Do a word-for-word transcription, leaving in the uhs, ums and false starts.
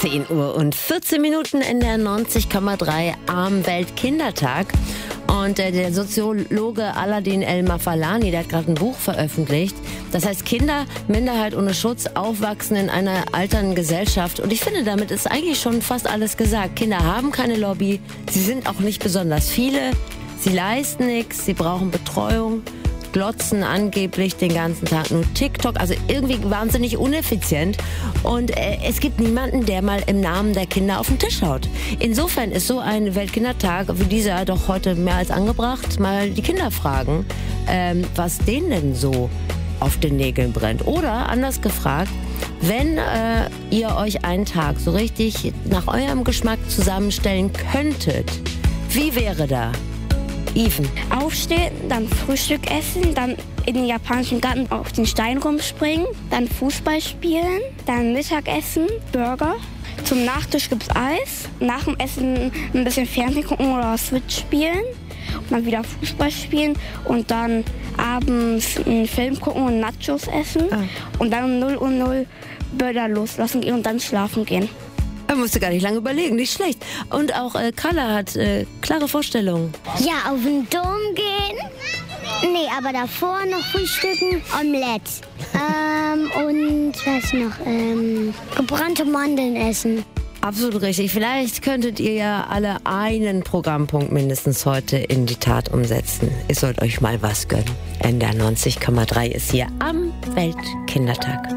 zehn Uhr und vierzehn Minuten in der neunzig Komma drei am Weltkindertag. Und äh, der Soziologe Aladin El-Mafalani, der hat gerade ein Buch veröffentlicht. Das heißt, Kinder, Minderheit ohne Schutz, aufwachsen in einer alternden Gesellschaft. Und ich finde, damit ist eigentlich schon fast alles gesagt. Kinder haben keine Lobby, sie sind auch nicht besonders viele, sie leisten nichts, sie brauchen Betreuung, glotzen angeblich den ganzen Tag nur TikTok, also irgendwie wahnsinnig uneffizient. Und äh, es gibt niemanden, der mal im Namen der Kinder auf den Tisch haut. Insofern ist so ein Weltkindertag wie dieser doch heute mehr als angebracht. Mal die Kinder fragen, ähm, was denen denn so auf den Nägeln brennt. Oder anders gefragt, wenn äh, ihr euch einen Tag so richtig nach eurem Geschmack zusammenstellen könntet, wie wäre da? Even. Aufstehen, dann Frühstück essen, dann in den japanischen Garten auf den Stein rumspringen, dann Fußball spielen, dann Mittagessen, Burger. Zum Nachtisch gibt's Eis. Nach dem Essen ein bisschen Fernsehen gucken oder Switch spielen. Und dann wieder Fußball spielen und dann abends einen Film gucken und Nachos essen. Ah. Und dann um null Uhr null Böller loslassen gehen und dann schlafen gehen. Er musste gar nicht lange überlegen, nicht schlecht. Und auch äh, Carla hat äh, klare Vorstellungen. Ja, auf den Dom gehen. Nee, aber davor noch frühstücken, Omelette. ähm, und was noch? Ähm, gebrannte Mandeln essen. Absolut richtig. Vielleicht könntet ihr ja alle einen Programmpunkt mindestens heute in die Tat umsetzen. Ihr sollt euch mal was gönnen. N D R neunzig Komma drei ist hier am Weltkindertag.